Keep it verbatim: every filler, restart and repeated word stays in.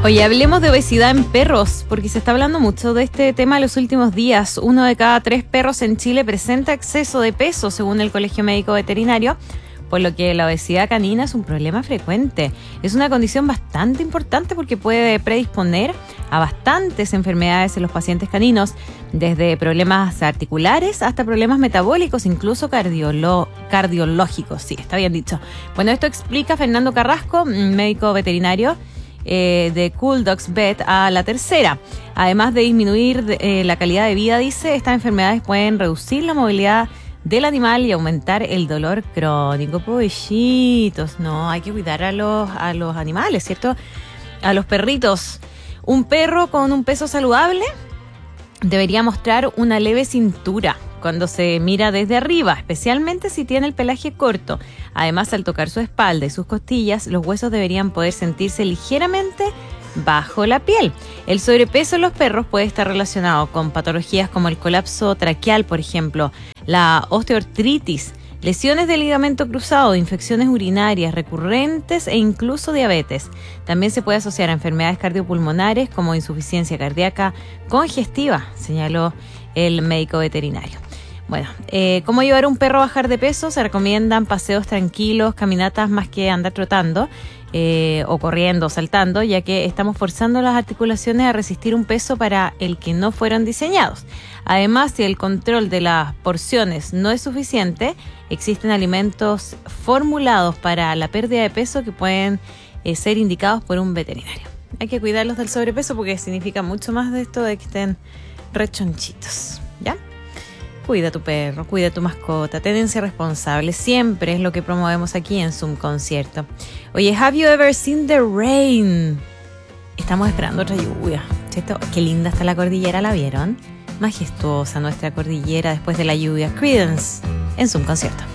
Oye, hablemos de obesidad en perros, porque se está hablando mucho de este tema en los últimos días. Uno de cada tres perros en Chile presenta exceso de peso, según el Colegio Médico Veterinario, por lo que la obesidad canina es un problema frecuente. Es una condición bastante importante porque puede predisponer a bastantes enfermedades en los pacientes caninos, desde problemas articulares hasta problemas metabólicos, incluso cardiolo- cardiológicos. Sí, está bien dicho. Bueno, esto explica Fernando Carrasco, médico veterinario Eh, de Cool Dogs Vet a La Tercera. Además de disminuir eh, la calidad de vida, dice, estas enfermedades pueden reducir la movilidad del animal y aumentar el dolor crónico. Pobrecitos, no, hay que cuidar a los, a los animales, ¿cierto? A los perritos. Un perro con un peso saludable debería mostrar una leve cintura cuando se mira desde arriba, especialmente si tiene el pelaje corto. Además, al tocar su espalda y sus costillas, los huesos deberían poder sentirse ligeramente bajo la piel. El sobrepeso en los perros puede estar relacionado con patologías como el colapso traqueal, por ejemplo, la osteoartritis, lesiones del ligamento cruzado, infecciones urinarias recurrentes e incluso diabetes. También se puede asociar a enfermedades cardiopulmonares como insuficiencia cardíaca congestiva, señaló el médico veterinario. Bueno, eh, ¿cómo llevar a un perro a bajar de peso? Se recomiendan paseos tranquilos, caminatas más que andar trotando eh, o corriendo o saltando, ya que estamos forzando las articulaciones a resistir un peso para el que no fueron diseñados. Además, si el control de las porciones no es suficiente, existen alimentos formulados para la pérdida de peso que pueden eh, ser indicados por un veterinario. Hay que cuidarlos del sobrepeso porque significa mucho más de esto de que estén rechonchitos, ¿ya? Cuida tu perro, cuida tu mascota, tenencia responsable, siempre es lo que promovemos aquí en Zoom Concierto. Oye, have you ever seen the rain? Estamos esperando otra lluvia, ¿cierto? Qué linda está la cordillera, ¿la vieron? Majestuosa nuestra cordillera después de la lluvia. Creedence en Zoom Concierto.